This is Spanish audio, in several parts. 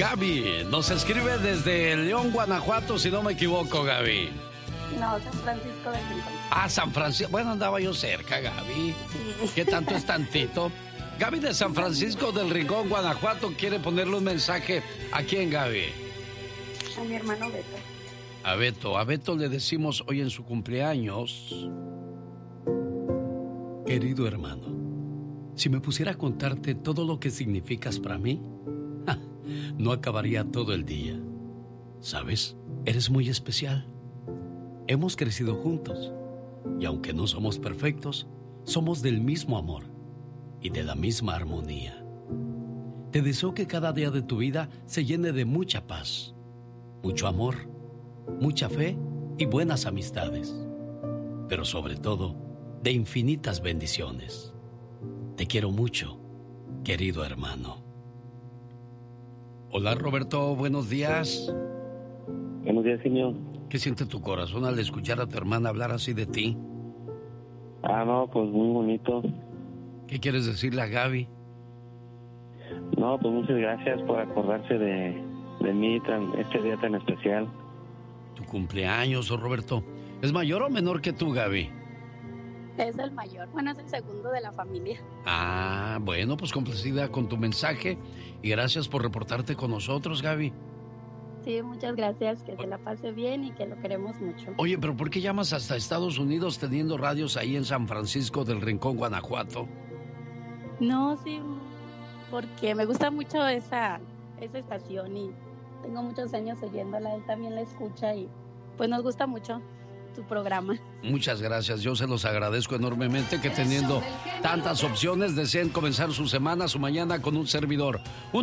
Gaby nos escribe desde León, Guanajuato, si no me equivoco, Gaby. No, San Francisco del Rincón. Ah, San Francisco. Bueno, andaba yo cerca, Gaby. Sí. ¿Qué tanto es tantito? Gaby de San Francisco del Rincón, Guanajuato, quiere ponerle un mensaje. ¿A quién, Gaby? A mi hermano Beto. A Beto. A Beto le decimos hoy en su cumpleaños: querido hermano, si me pusiera a contarte todo lo que significas para mí, no acabaría todo el día. ¿Sabes? Eres muy especial. Hemos crecido juntos y aunque no somos perfectos, somos del mismo amor y de la misma armonía. Te deseo que cada día de tu vida se llene de mucha paz, mucho amor, mucha fe y buenas amistades, pero sobre todo de infinitas bendiciones. Te quiero mucho, querido hermano. Hola, Roberto, buenos días. Buenos días, señor. ¿Qué siente tu corazón al escuchar a tu hermana hablar así de ti? No, pues muy bonito. ¿Qué quieres decirle a Gaby? No, pues muchas gracias por acordarse de mí este día tan especial. Tu cumpleaños, Roberto. ¿Es mayor o menor que tú, Gaby? Es el mayor. Bueno, es el segundo de la familia. Ah, bueno, pues complacida con tu mensaje y gracias por reportarte con nosotros, Gaby. Sí, muchas gracias. Que se la pase bien y que lo queremos mucho. Oye, pero ¿por qué llamas hasta Estados Unidos teniendo radios ahí en San Francisco del Rincón, Guanajuato? No, sí, porque me gusta mucho esa estación y tengo muchos años oyéndola. Él también la escucha y pues nos gusta mucho tu programa. Muchas gracias, yo se los agradezco enormemente que teniendo tantas opciones deseen comenzar su semana, su mañana con un servidor.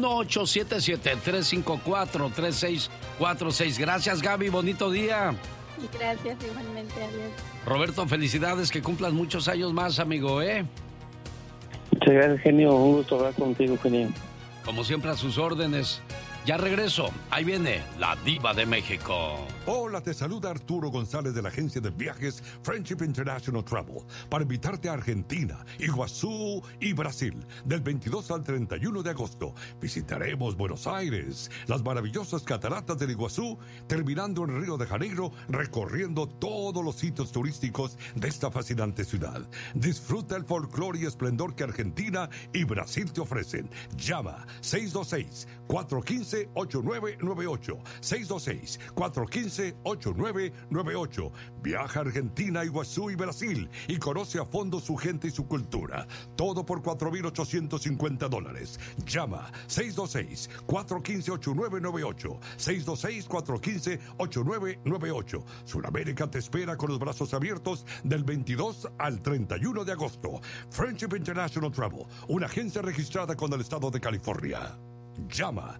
1-877-354-3646. Gracias, Gaby, bonito día. Y gracias, igualmente, adiós. Roberto, felicidades, que cumplas muchos años más, amigo, ¿eh? Muchas gracias, genio, un gusto hablar contigo, genio. Como siempre, a sus órdenes. Ya regreso. Ahí viene la Diva de México. Hola, te saluda Arturo González de la agencia de viajes Friendship International Travel para invitarte a Argentina, Iguazú y Brasil del 22 al 31 de agosto. Visitaremos Buenos Aires, las maravillosas cataratas del Iguazú, terminando en Río de Janeiro, recorriendo todos los sitios turísticos de esta fascinante ciudad. Disfruta el folclore y esplendor que Argentina y Brasil te ofrecen. Llama 626-415-8998. 626-415-8998. Viaja a Argentina, Iguazú y Brasil y conoce a fondo su gente y su cultura. Todo por $4,850. Llama 626-415-8998. 626-415-8998. Sudamérica te espera con los brazos abiertos del 22 al 31 de agosto. Friendship International Travel, una agencia registrada con el estado de California. Llama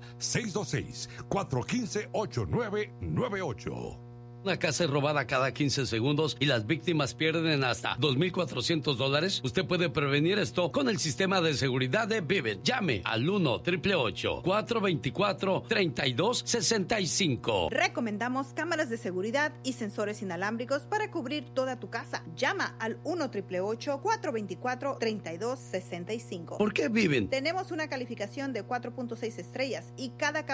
626-415-8998. Una casa es robada cada 15 segundos y las víctimas pierden hasta $2,400. Usted puede prevenir esto con el sistema de seguridad de Vivint. Llame al 1-888-424-3265. Recomendamos cámaras de seguridad y sensores inalámbricos para cubrir toda tu casa. Llama al 1-888-424-3265. ¿Por qué Vivint? Tenemos una calificación de 4.6 estrellas y cada